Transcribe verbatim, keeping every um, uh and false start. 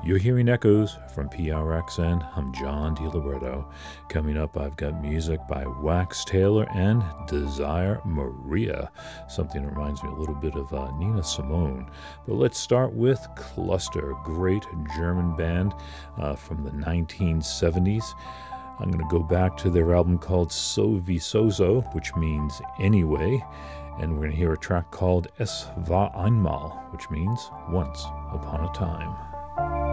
You're hearing Echoes from P R X N. I'm John DiLiberto. Coming up, I've got music by Wax Taylor and Desire Maria, something that reminds me a little bit of uh, Nina Simone. But let's start with Cluster, a great German band uh, from the nineteen seventies. I'm going to go back to their album called Sowieso, which means anyway, and we're going to hear a track called Es war einmal, which means once upon a time.